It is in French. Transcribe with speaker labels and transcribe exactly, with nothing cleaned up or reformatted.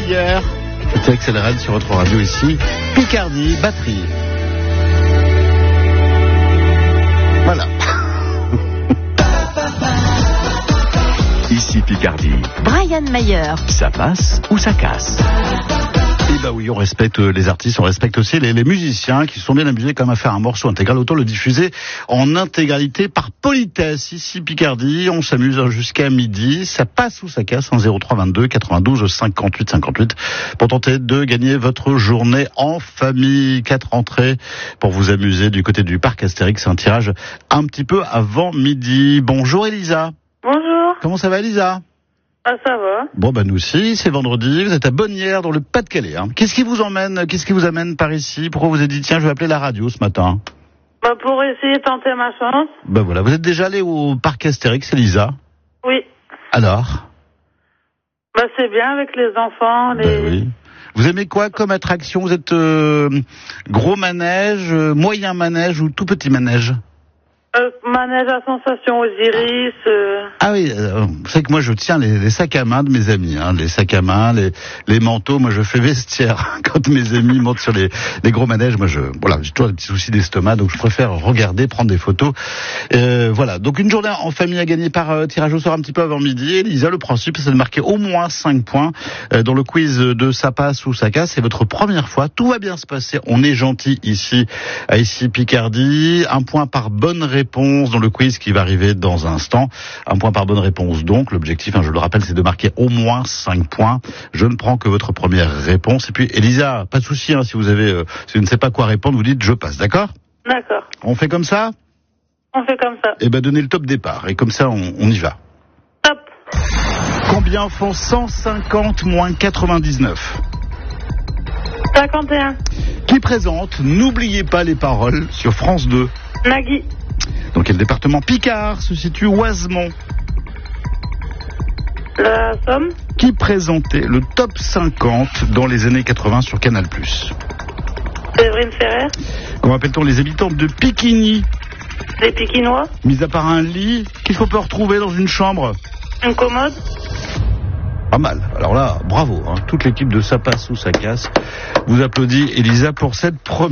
Speaker 1: Mayer. C'est Accélérate sur votre radio ici. Picardie, batterie. Voilà.
Speaker 2: Ici Picardie.
Speaker 3: Brian Mayer.
Speaker 2: Ça passe ou ça casse?
Speaker 1: Eh ben oui, on respecte les artistes, on respecte aussi les, les musiciens qui se sont bien amusés quand même à faire un morceau intégral. Autant le diffuser en intégralité par politesse. Ici Picardie, on s'amuse jusqu'à midi. Ça passe ou ça casse en zéro trois vingt-deux quatre-vingt-douze cinquante-huit cinquante-huit pour tenter de gagner votre journée en famille. Quatre entrées pour vous amuser du côté du parc Astérix. C'est un tirage un petit peu avant midi. Bonjour Elisa.
Speaker 4: Bonjour.
Speaker 1: Comment ça va Elisa?
Speaker 4: Ah, ça va.
Speaker 1: Bon, bah nous aussi, c'est vendredi, vous êtes à Bonnières, dans le Pas-de-Calais. Hein. Qu'est-ce qui vous emmène, qu'est-ce qui vous amène par ici? Pourquoi vous avez dit, tiens, je vais appeler la radio ce matin?
Speaker 4: Bah, pour essayer de tenter ma chance.
Speaker 1: Bah voilà, vous êtes déjà allé au parc Astérix, Elisa?
Speaker 4: Oui.
Speaker 1: Alors?
Speaker 4: Bah, c'est bien avec les enfants, les...
Speaker 1: Bah oui. Vous aimez quoi comme attraction? Vous êtes euh, gros manège, euh, moyen manège ou tout petit manège?
Speaker 4: Euh, manège à sensation Osiris. Euh...
Speaker 1: Ah oui, euh, vous savez que moi je tiens les, les sacs à main de mes amis, hein, les sacs à main, les, les manteaux. Moi je fais vestiaire quand mes amis montent sur les, les gros manèges. Moi je, voilà, j'ai toujours des petits soucis d'estomac, donc je préfère regarder, prendre des photos. Euh, voilà, donc une journée en famille à gagner par euh, tirage au sort un petit peu avant midi. Elisa, le principe c'est de marquer au moins cinq points euh, dans le quiz de ça passe ou ça casse. C'est votre première fois, tout va bien se passer. On est gentil ici, à ici Picardie. Un point par bonne réponse. Réponse dans le quiz qui va arriver dans un instant. Un point par bonne réponse donc. L'objectif, hein, je le rappelle, c'est de marquer au moins cinq points. Je ne prends que votre première réponse. Et puis, Elisa, pas de souci, hein, si vous avez, euh, si vous ne savez pas quoi répondre, vous dites je passe, d'accord?
Speaker 4: D'accord.
Speaker 1: On fait comme ça?
Speaker 4: On fait comme ça.
Speaker 1: Eh ben, donnez le top départ. Et comme ça, on, on y va.
Speaker 4: Top.
Speaker 1: Combien font cent cinquante moins quatre-vingt-dix-neuf?
Speaker 4: cinquante et un.
Speaker 1: Qui présente N'oubliez pas les paroles sur France deux?
Speaker 4: Nagui.
Speaker 1: Dans quel département Picard se situe Oisemont?
Speaker 4: La Somme.
Speaker 1: Qui présentait le top cinquante dans les années quatre-vingts sur Canal+.
Speaker 4: Séverine Ferrer.
Speaker 1: Comment appelle-t-on les habitants de Piquigny?
Speaker 4: Les Piquinois.
Speaker 1: Mis à part un lit, qu'est-ce qu'on peut retrouver dans une chambre?
Speaker 4: Une commode.
Speaker 1: Pas mal. Alors là, bravo. Hein. Toute l'équipe de Ça passe ou ça casse vous applaudit, Elisa, pour cette première.